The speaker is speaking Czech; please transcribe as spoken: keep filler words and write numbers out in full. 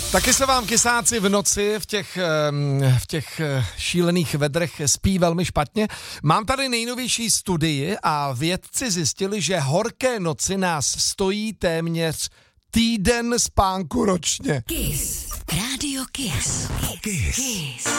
Taky se vám kysáci v noci v těch, v těch šílených vedrech spí velmi špatně. Mám tady nejnovější studii a vědci zjistili, že horké noci nás stojí téměř týden spánku ročně. Kiss. Rádio Kiss. Kiss. Kiss.